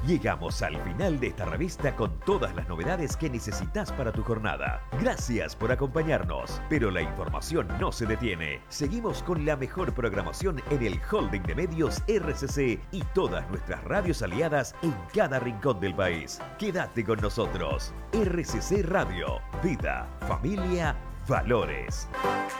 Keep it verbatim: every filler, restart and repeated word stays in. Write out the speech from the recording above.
Llegamos al final de esta revista con todas las novedades que necesitas para tu jornada. Gracias por acompañarnos, pero la información no se detiene. Seguimos con la mejor programación en el Holding de Medios R C C y todas nuestras radios aliadas en cada rincón del país. Quédate con nosotros. R C C Radio. Vida, familia, valores.